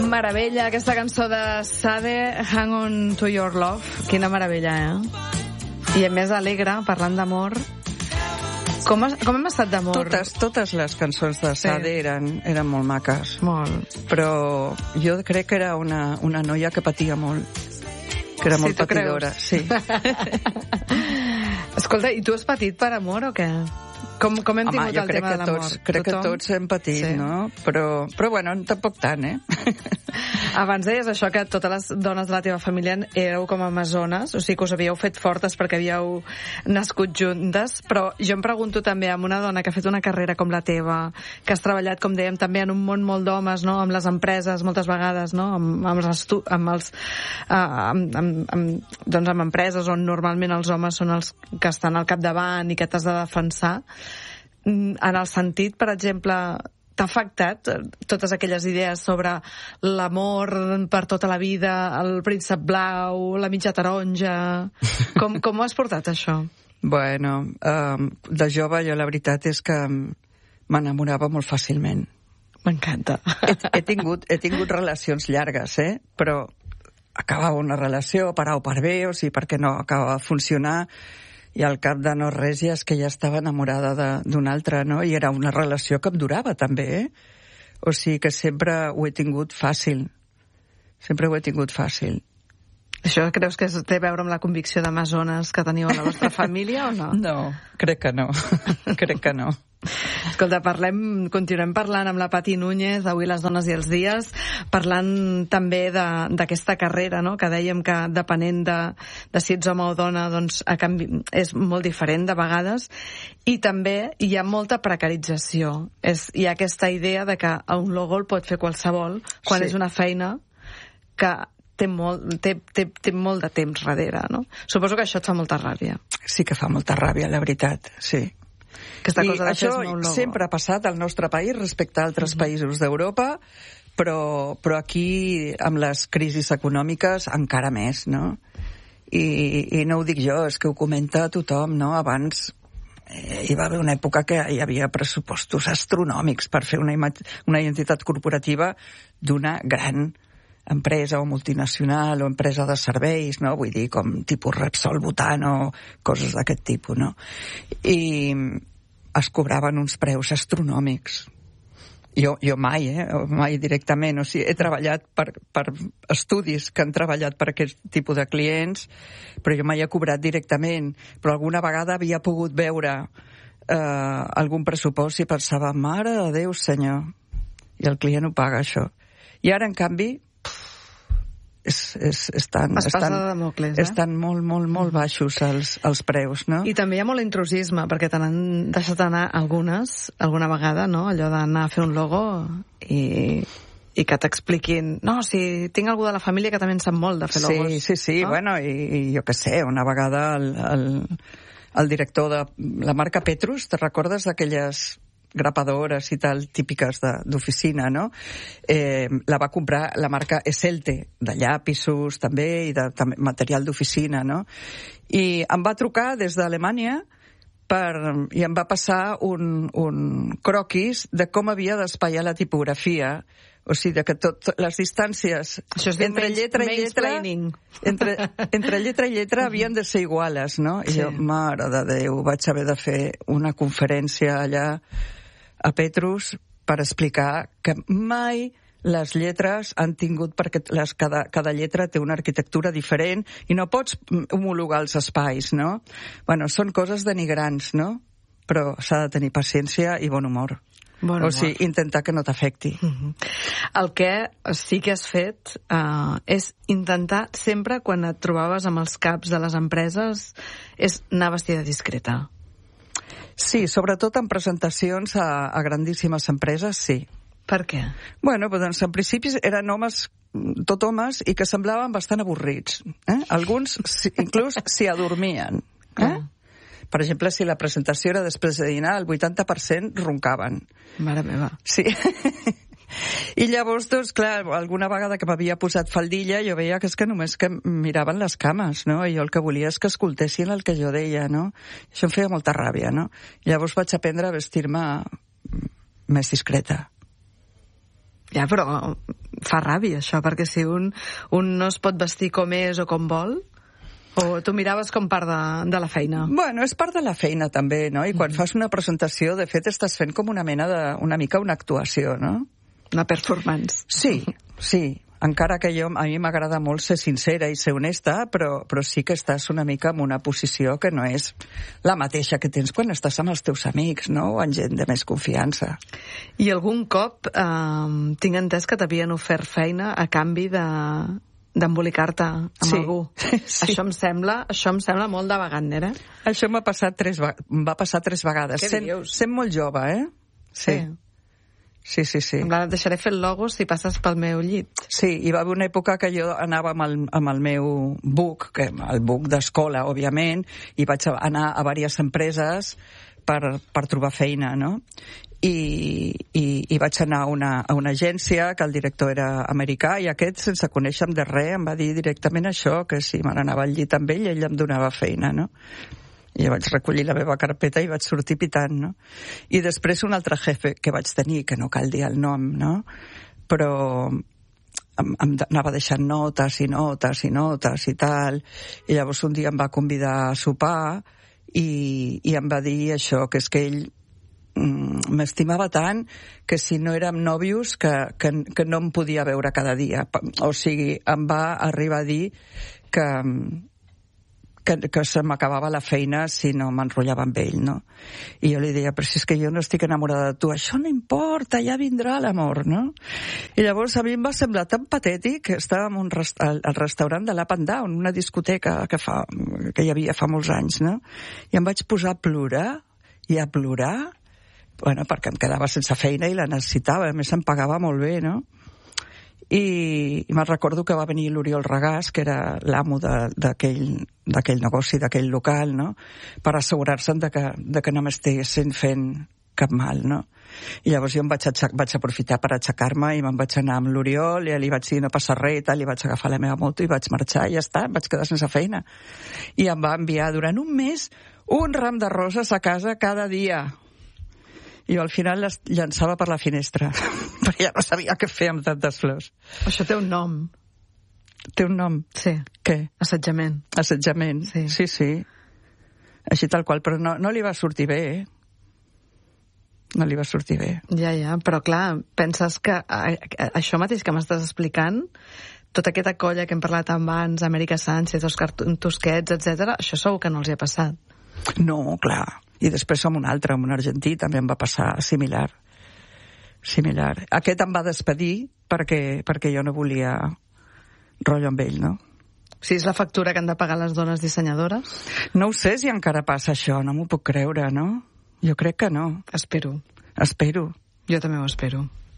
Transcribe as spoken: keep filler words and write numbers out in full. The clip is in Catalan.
meravella, aquesta cançó de Sade, Hang On To Your Love. Quina meravella, eh? I a més alegre, parlant d'amor. Com, com hem estat d'amor? Totes, totes les cançons de Sade sí. eren, eren molt maques. Molt. Però jo crec que era una, una noia que patia molt. Que era sí, molt patidora. Sí. Escolta, i tu has patit per amor o què? Com, com hem Home, tingut el tema de l'amor? Tots, crec Tothom? que tots hem patit, sí. no? Però, però bueno, tampoc tant, eh? Abans deies això, que totes les dones de la teva família éreu com amazones, o sigui que us havíeu fet fortes perquè havíeu nascut juntes, però jo em pregunto també amb una dona que ha fet una carrera com la teva, que has treballat, com dèiem, també en un món molt d'homes, no? Amb les empreses, moltes vegades, no? Amb, amb els, estu amb els uh, amb, amb, amb, doncs amb empreses on normalment els homes són els que estan al capdavant i que t'has de defensar. En el sentit, per exemple, t'ha afectat totes aquelles idees sobre l'amor per tota la vida, el príncep blau, la mitja taronja? Com, com ho has portat, això? Bueno, um, de jove jo la veritat és que m'enamorava molt fàcilment. M'encanta. He, he, tingut, he tingut relacions llargues, eh? Però acabava una relació per A o per B, o sigui, perquè no acabava de funcionar, i al cap de no res ja és que ja estava enamorada d'una altra, no? I era una relació que em durava, també, eh? O sigui que sempre ho he tingut fàcil. Sempre ho he tingut fàcil. Això creus que té a veure amb la convicció d'amazones que teniu a la vostra família o no? No, crec que no. crec que no. Escolta, parlem, continuem parlant amb la Pati Núñez, avui Les dones i els dies, parlant també d'aquesta carrera, no? Que dèiem que depenent de, de si ets home o dona, doncs a canvi, és molt diferent de vegades, i també hi ha molta precarització. És, hi ha aquesta idea de que un logo el pot fer qualsevol, quan sí. és una feina que té molt, té, té, té molt de temps darrere, no? Suposo que això et fa molta ràbia. Sí que fa molta ràbia, la veritat, sí. Aquesta cosa de això sempre ha passat al nostre país respecte a altres uh-huh. països d'Europa, però, però aquí, amb les crisis econòmiques, encara més, no? I, i no ho dic jo, és que ho comenta tothom, no? Abans eh, hi va haver una època que hi havia pressupostos astronòmics per fer una, una identitat corporativa d'una gran empresa o multinacional o empresa de serveis, no? Vull dir, com tipus Repsol, Butano, coses d'aquest tipus, no? I es cobraven uns preus astronòmics. Jo, jo mai, eh? Mai directament. O sigui, he treballat per, per estudis que han treballat per aquest tipus de clients, però jo mai he cobrat directament. Però alguna vegada havia pogut veure eh, algun pressupost i pensava, mare de Déu, senyor, i el client ho paga, això. I ara, en canvi, És, és, estan, estan, Democles, eh? estan molt, molt, molt baixos els, els preus, no? I també hi ha molt intrusisme, perquè te n'han deixat anar algunes, alguna vegada, no? Allò d'anar a fer un logo i, i que t'expliquin, no, si tinc algú de la família que també en sap molt de fer logos. Sí, sí, sí, no? Bueno, i, i jo què sé, una vegada el, el, el director de la marca Petrus, te recordes d'aquelles grapadores i tal, típiques d'oficina, no? Eh, la va comprar la marca Esselte, de llapisos també, i de també, material d'oficina, no? I em va trucar des d'Alemanya per, i em va passar un, un croquis de com havia d'espaiar la tipografia. O sigui, que tot, les distàncies entre lletra i lletra entre, entre lletra i lletra havien de ser iguales, no? I sí. jo, mare de Déu, vaig haver de fer una conferència allà a Petrus per explicar que mai les lletres han tingut, perquè les, cada, cada lletra té una arquitectura diferent i no pots homologar els espais, no? Bueno, són coses denigrants, no? Però s'ha de tenir paciència i bon humor. Bon humor. O sigui, intentar que no t'afecti. Uh-huh. El que sí que has fet uh, és intentar sempre, quan et trobaves amb els caps de les empreses, és anar vestida discreta. Sí, sobretot en presentacions a, a grandíssimes empreses, sí. Per què? Bueno, doncs en principi eren homes, tot homes, i que semblaven bastant avorrits. Eh? Alguns inclús s'hi adormien. Eh? Mm. Per exemple, si la presentació era després de dinar, el vuitanta per cent roncaven. Mare meva. Sí. I llavors, doncs, clar, alguna vegada que m'havia posat faldilla, jo veia que és que només que miraven les cames, no? I jo el que volia és que escoltessin el que jo deia, no? Això em feia molta ràbia, no? I llavors vaig aprendre a vestir-me més discreta. Ja, però fa ràbia, això, perquè si un, un no es pot vestir com és o com vol, o tu miraves com part de, de la feina? Bueno, és part de la feina, també, no? I quan mm. fas una presentació, de fet, estàs fent com una mena de... una mica una actuació, no? Una performance. Sí, sí. Encara que jo, a mi m'agrada molt ser sincera i ser honesta, però, però sí que estàs una mica en una posició que no és la mateixa que tens quan estàs amb els teus amics, no? O amb gent de més confiança. I algun cop eh, tinc entès que t'havien ofert feina a canvi de d'embolicar-te amb sí. algú. Sí. Això em sembla, això em sembla molt de Wagner, eh? Això m'ha passat tres, va passar tres vegades. Què sent, dius? Sent molt jove, eh? Sí. Sí. Sí, sí, sí. Et deixaré fer el logo si passes pel meu llit. Sí, hi va haver una època que jo anava amb el, amb el meu book, que, el book d'escola, òbviament, i vaig anar a diverses empreses per, per trobar feina, no? I, i, i vaig anar a una, a una agència que el director era americà i aquest, sense conèixer-me de res, em va dir directament això, que si me n'anava al llit amb ell, ell em donava feina, no? I jo vaig recollir la meva carpeta i vaig sortir pitant, no? I després un altre jefe que vaig tenir, que no cal dir el nom, no? Però em, em anava deixant notes i notes i notes i tal, i llavors un dia em va convidar a sopar i, i em va dir això, que és que ell mm, m'estimava tant que si no érem nòvios que, que, que no em podia veure cada dia. O sigui, em va arribar a dir que... Que, que se m'acabava la feina si no m'enrotllava amb ell, no? I jo li deia, però si és que jo no estic enamorada de tu, això no importa, ja vindrà l'amor, no? I llavors a mi em va semblar tan patètic que estàvem un rest al, al restaurant de l'Up and Down, una discoteca que, fa, que hi havia fa molts anys, no? I em vaig posar a plorar, i a plorar, bueno, perquè em quedava sense feina i la necessitava, a més em pagava molt bé, no? I, i me'n recordo que va venir l'Oriol Regàs, que era l'amo d'aquell negoci, d'aquell local, no? Per assegurar-se'n de que, de que no m'estiguessin fent cap mal, no? I llavors jo em vaig, vaig aprofitar per aixecar-me i me'n vaig anar amb l'Oriol i li vaig dir no passa res i tal, i vaig agafar la meva moto i vaig marxar i ja està, em vaig quedar sense feina. I em va enviar durant un mes un ram de roses a casa cada dia. I jo al final les llançava per la finestra, perquè ja no sabia què fer amb tantes flors. Això té un nom. Té un nom? Sí. Què? Assetjament. Assetjament, sí, sí. sí. Així tal qual, però no, no li va sortir bé, eh? No li va sortir bé. Ja, ja, però clar, penses que a, a, això mateix que m'estàs explicant, tota aquesta colla que hem parlat abans, Amèrica Sánchez, Òscar Tusquets, etcètera, això segur que no els hi ha passat. No, clar. I després som un altre, un argentí, també em va passar similar. Similar. Aquest em va despedir perquè, perquè jo no volia rotllo amb ell, no? Si és la factura que han de pagar les dones dissenyadores? No ho sé si encara passa això, no m'ho puc creure, no? Jo crec que no. Espero. Espero. Jo també ho espero.